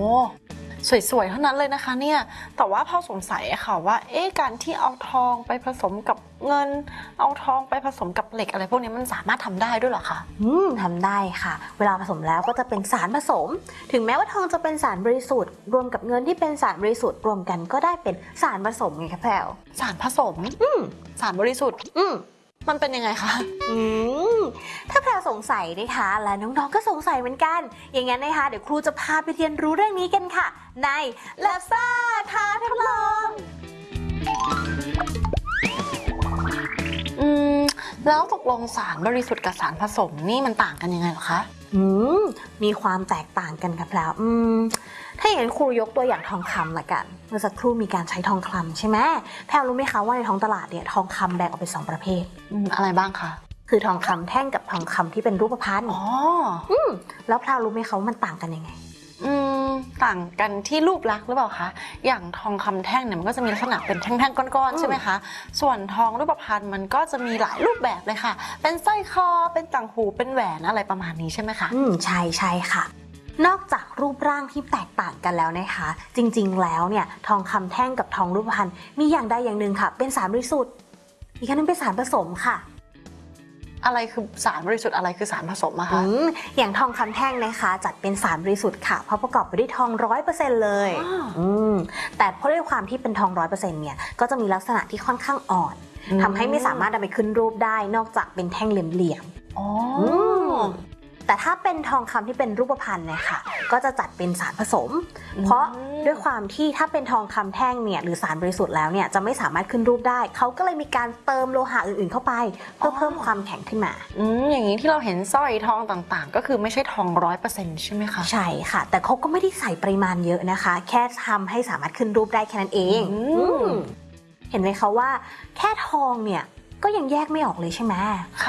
สวยๆเท่านั้นเลยนะคะเนี่ยแต่ว่าพอสงสัยค่ะว่าการที่เอาทองไปผสมกับเงินเอาทองไปผสมกับเหล็กอะไรพวกนี้มันสามารถทำได้ด้วยเหรอคะทำได้ค่ะเวลาผสมแล้วก็จะเป็นสารผสมถึงแม้ว่าทองจะเป็นสารบริสุทธิ์รวมกับเงินที่เป็นสารบริสุทธิ์รวมกันก็ได้เป็นสารผสมไงคะแพรวสารผสมสารบริสุทธิ์มันเป็นยังไงคะถ้าแพรสงสัยนะคะและน้องๆก็สงสัยเหมือนกันอย่างนั้นนะคะเดี๋ยวครูจะพาไปเรียนรู้เรื่องนี้กันค่ะใน Lab ซ่าท้าทดลองแล้วตกลงสารบริสุทธิ์กับสารผสมนี่มันต่างกันยังไงเหรอคะมีความแตกต่างกันค่ะแพรวถ้าอย่างนั้นครูยกตัวอย่างทองคำละกันเมื่อสักครู่มีการใช้ทองคำใช่ไหมแพรรู้ไหมคะว่าในท้องตลาดเนี่ยทองคำแบ่งออกเป็น2ประเภทอะไรบ้างคะคือทองคำแท่งกับทองคำที่เป็นรูปพรรณแล้วแพรรู้ไหมคะว่ามันต่างกันยังไงต่างกันที่รูปลักษณ์หรือเปล่าคะอย่างทองคำแท่งเนี่ยมันก็จะมีลักษณะเป็นแท่งๆก้อนๆใช่ไหมคะส่วนทองรูปพรรณมันก็จะมีหลายรูปแบบเลยค่ะเป็นสร้อยคอเป็นต่างหูเป็นแหวนอะไรประมาณนี้ใช่ไหมคะใช่ค่ะนอกจากรูปร่างที่แตกต่างกันแล้วนะคะจริงๆแล้วเนี่ยทองคำแท่งกับทองรูปพรรณมีอย่างใดอย่างหนึ่งค่ะเป็นสารบริสุทธิ์อีกอันนึงเป็นสารผสมค่ะอะไรคือสารบริสุทธิ์อะไรคือสารผสมอะคะอย่างทองคำแท่งนะคะจัดเป็นสารบริสุทธิ์ค่ะเพราะประกอบไปด้วยทอง 100% เลยแต่เพราะด้วยความที่เป็นทอง 100% เนี่ยก็จะมีลักษณะที่ค่อนข้างอ่อนทำให้ไม่สามารถนำไปขึ้นรูปได้นอกจากเป็นแท่งเหลี่ยมๆแต่ถ้าเป็นทองคำที่เป็นรูปพรรณเนี่ยค่ะก็จะจัดเป็นสารผสมเพราะด้วยความที่ถ้าเป็นทองคำแท่งเนี่ยหรือสารบริสุทธิ์แล้วเนี่ยจะไม่สามารถขึ้นรูปได้เขาก็เลยมีการเติมโลหะอื่นๆเข้าไปเพื่อเพิ่มความแข็งขึ้นมาอย่างนี้ที่เราเห็นสร้อยทองต่างๆก็คือไม่ใช่ทอง 100% ใช่ไหมคะใช่ค่ะแต่เขาก็ไม่ได้ใส่ปริมาณเยอะนะคะแค่ทำให้สามารถขึ้นรูปได้แค่นั้นเองเห็นไหมคะว่าแค่ทองเนี่ยก็ยังแยกไม่ออกเลยใช่ไหม